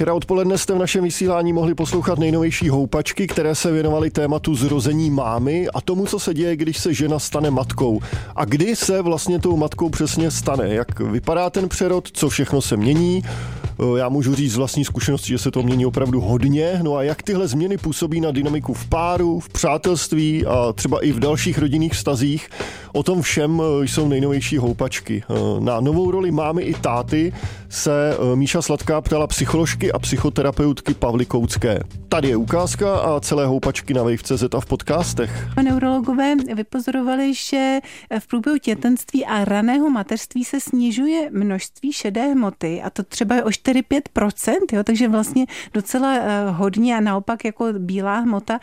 Včera odpoledne jste v našem vysílání mohli poslouchat nejnovější houpačky, které se věnovaly tématu zrození mámy a tomu, co se děje, když se žena stane matkou. A kdy se vlastně tou matkou přesně stane, jak vypadá ten přerod, co všechno se mění. Já můžu říct z vlastní zkušenosti, že se to mění opravdu hodně. No a jak tyhle změny působí na dynamiku v páru, v přátelství a třeba i v dalších rodinných vztazích. O tom všem jsou nejnovější houpačky. Na novou roli mámy i táty se Míša Sladká ptala psycholožky a psychoterapeutky Pavly Koucké. Tady je ukázka a celé houpačky na Wave.cz a v podcastech. Neurologové vypozorovali, že v průběhu těhotenství a raného mateřství se snižuje množství šedé hmoty a to třeba o 4-5%, jo, takže vlastně docela hodně a naopak jako bílá hmota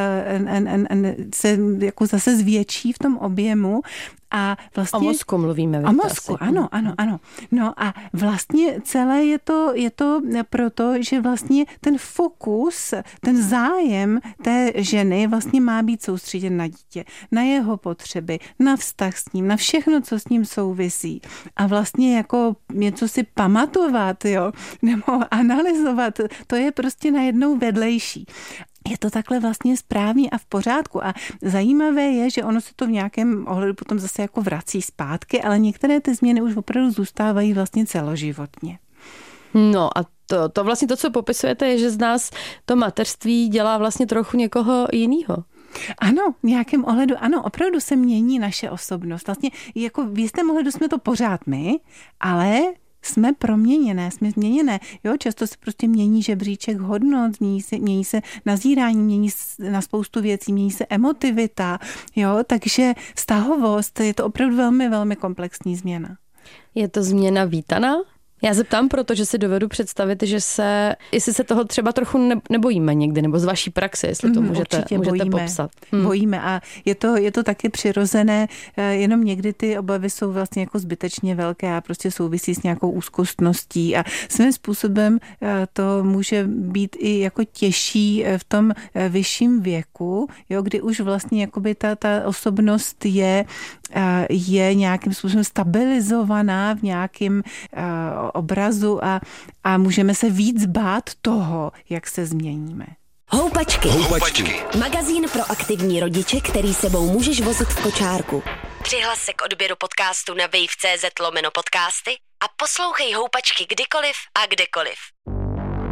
se jako zase zvětší v tom objemu. A vlastně, o mozku mluvíme. O mozku, ano. No a vlastně celé je to proto, že vlastně ten fokus, ten zájem té ženy vlastně má být soustředěn na dítě, na jeho potřeby, na vztah s ním, na všechno, co s ním souvisí. A vlastně jako něco si pamatovat, jo, nebo analyzovat, to je prostě najednou vedlejší. Je to takhle vlastně správný a v pořádku a zajímavé je, že ono se to v nějakém ohledu potom zase jako vrací zpátky, ale některé ty změny už opravdu zůstávají vlastně celoživotně. No a to vlastně to, co popisujete, je, že z nás to mateřství dělá vlastně trochu někoho jinýho. Ano, v nějakém ohledu, ano, opravdu se mění naše osobnost. Vlastně jako v jistém ohledu jsme to pořád my, ale jsme proměněné, jsme změněné. Jo, často se prostě mění žebříček hodnot, mění se nazírání, mění na spoustu věcí, mění se emotivita, jo, takže vztahovost, je to opravdu velmi, velmi komplexní změna. Je to změna vítaná? Já se ptám, protože si dovedu představit, že jestli se toho třeba trochu nebojíme někdy, nebo z vaší praxe, jestli to můžete popsat. Bojíme a je to taky přirozené, jenom někdy ty obavy jsou vlastně jako zbytečně velké a prostě souvisí s nějakou úzkostností a svým způsobem to může být i jako těžší v tom vyšším věku, jo, kdy už vlastně jakoby ta osobnost je nějakým způsobem stabilizovaná v nějakém obrazu a můžeme se víc bát toho, jak se změníme. Houpačky. Magazín pro aktivní rodiče, který sebou můžeš vozit v kočárku. Přihlas se k odběru podcastu na wave.cz/podcasty a poslouchej Houpačky kdykoliv a kdekoliv.